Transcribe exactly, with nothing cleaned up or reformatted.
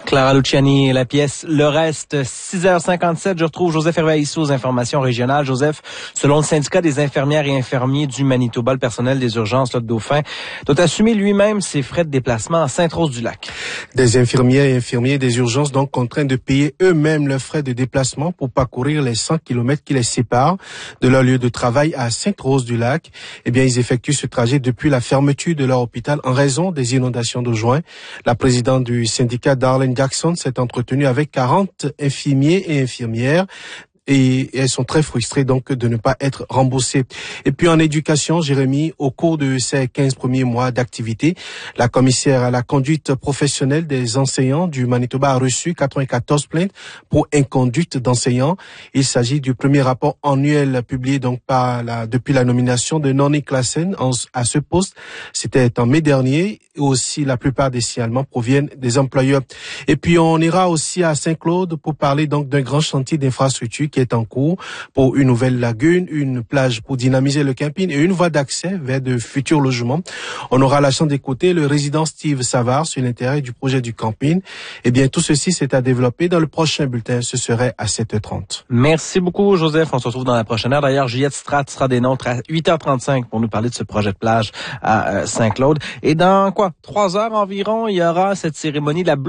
Clara Luciani, la pièce Le Reste, six heures cinquante-sept. Je retrouve Joseph Hervé ici aux informations régionales. Joseph, selon le syndicat des infirmières et infirmiers du Manitoba, le personnel des urgences là, de Dauphin doit assumer lui-même ses frais de déplacement à Sainte-Rose-du-Lac. Des infirmières et infirmiers des urgences donc contraints de payer eux-mêmes leurs frais de déplacement pour parcourir les cent kilomètres qui les séparent de leur lieu de travail à Sainte-Rose-du-Lac. Eh bien, ils effectuent ce trajet depuis la fermeture de leur hôpital en raison des inondations de juin. La présidente du syndicat, Darlene Jackson, s'est entretenue avec quarante infirmiers et infirmières. Et elles sont très frustrées donc de ne pas être remboursées. Et puis en éducation, Jérémy, au cours de ces quinze premiers mois d'activité, la commissaire à la conduite professionnelle des enseignants du Manitoba a reçu quatre-vingt-quatorze plaintes pour inconduite d'enseignants. Il s'agit du premier rapport annuel publié donc par la, depuis la nomination de Noni Klassen à ce poste. C'était en mai dernier. Et aussi, la plupart des signalements proviennent des employeurs. Et puis on ira aussi à Saint-Claude pour parler donc d'un grand chantier d'infrastructure qui est en cours pour une nouvelle lagune, une plage pour dynamiser le camping et une voie d'accès vers de futurs logements. On aura la chance d'écouter le résident Steve Savard sur l'intérêt du projet du camping. Eh bien, tout ceci, c'est à développer dans le prochain bulletin. Ce serait à sept heures trente. Merci beaucoup, Joseph. On se retrouve dans la prochaine heure. D'ailleurs, Juliette Strat sera des nôtres à huit heures trente-cinq pour nous parler de ce projet de plage à Saint-Claude. Et dans quoi? Trois heures environ, il y aura cette cérémonie de la